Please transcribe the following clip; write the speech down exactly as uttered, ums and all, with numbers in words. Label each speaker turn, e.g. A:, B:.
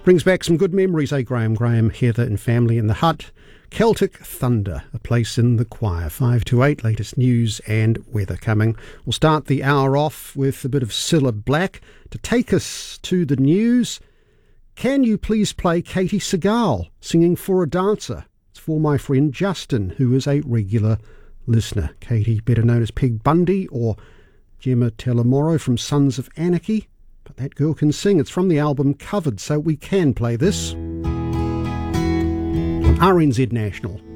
A: Brings back some good memories, eh, Graham? Graham, Heather and family in the hut. Celtic Thunder, a place in the choir. Five to eight, latest news and weather coming. We'll start the hour off with a bit of Cilla Black. To take us to the news, can you please play Katie Segal singing For a Dancer? It's for my friend Justin, who is a regular listener. Katie, better known as Peg Bundy or Gemma Telemoro from Sons of Anarchy. But that girl can sing. It's from the album Covered, so we can play this on R N Z National.